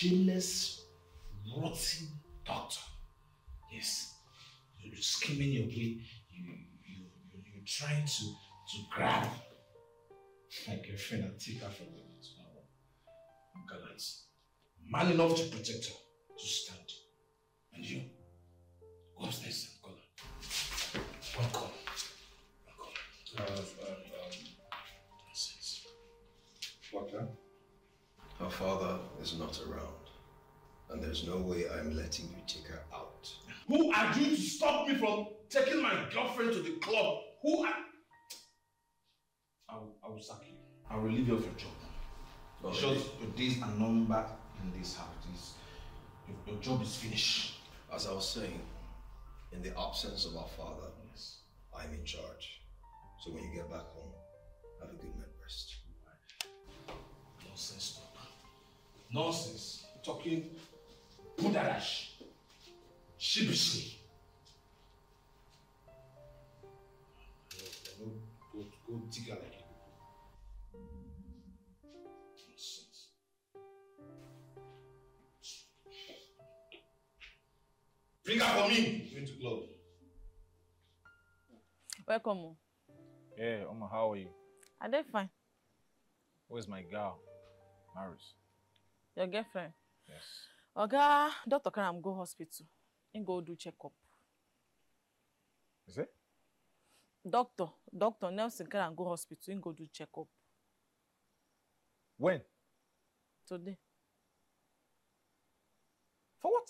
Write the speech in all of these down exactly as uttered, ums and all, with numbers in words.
shameless, rotten doctor. Yes. You're skimming your way. You, you, you, you're trying to, to grab my girlfriend and take her from me. I'm gallant. Man enough to protect her, to stand. And you, go upstairs and call her. One call. One call. Uh, um, um, Nonsense. Doctor? Her father is not around. And there's no way I'm letting you take her out. Who are you to stop me from taking my girlfriend to the club? Who are... I will, I will sack you. I will relieve you of your job. Well, Short your days are numbered in this house. This, your, your job is finished. As I was saying, in the absence of our father, Yes. I'm in charge. So when you get back home, have a good night rest. Nonsense, stop. Nonsense. Talking pudarash. Sheepishly. Go, go, go dig her like you. Nonsense. Bring her for me. Going to club. Welcome. Yeah, Oma, how are you? Are they fine? Where's my girl, Maris? Your girlfriend? Yes. Oga, Doctor Karam go hospital. He go do checkup. Is it? Doctor, Doctor Nelson Karam go hospital. He go do checkup. When? Today. For what?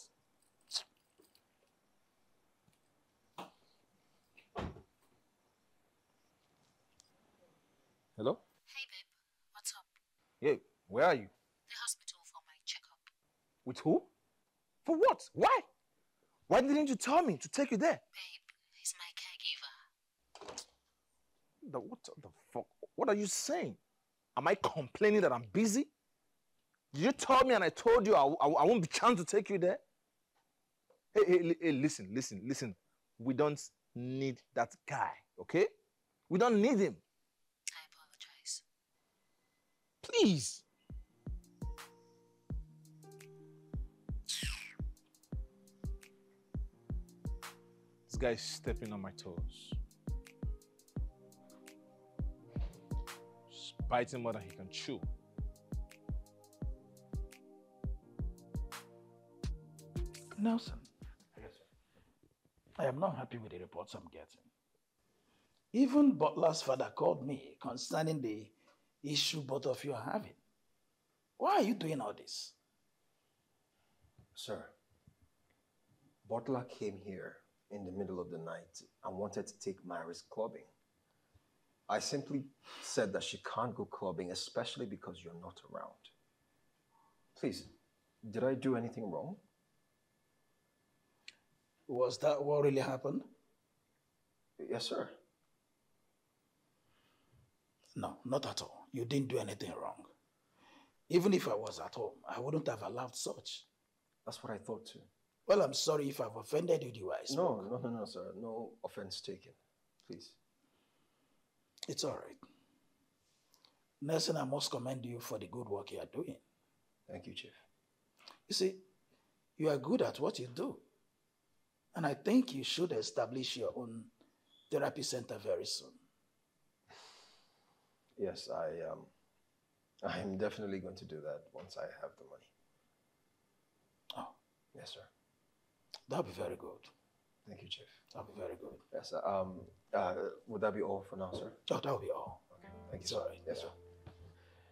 Hello? Hey babe, what's up? Yeah, where are you? The hospital for my checkup. With who? For what? Why? Why didn't you tell me to take you there? Babe, he's my caregiver. The, what the fuck? What are you saying? Am I complaining that I'm busy? Did you tell me and I told you I, I, I won't be chance to take you there? Hey, hey, li- hey, listen, listen, listen. We don't need that guy, okay? We don't need him. I apologize. Please. This guy's stepping on my toes. Just biting more than he can chew. Nelson. Yes, sir. I am not happy with the reports I'm getting. Even Butler's father called me concerning the issue both of you are having. Why are you doing all this? Sir, Butler came here in the middle of the night and wanted to take Maris clubbing. I simply said that she can't go clubbing, especially because you're not around. Please, did I do anything wrong? Was that what really happened? Yes, sir. No, not at all. You didn't do anything wrong. Even if I was at home, I wouldn't have allowed such. That's what I thought too. Well, I'm sorry if I've offended you the way I spoke. No, no, no, no, sir. No offense taken. Please. It's all right. Nelson, I must commend you for the good work you are doing. Thank you, Chief. You see, you are good at what you do. And I think you should establish your own therapy center very soon. Yes, I um, I'm definitely going to do that once I have the money. Oh. Yes, sir. That'll be very good. Thank you, Chief. That'll be very good. Yes, sir. Um, uh, would that be all for now, sir? Oh, that'll be all. Okay. Thank you, It's sir. all right. Yes, Yeah. sir.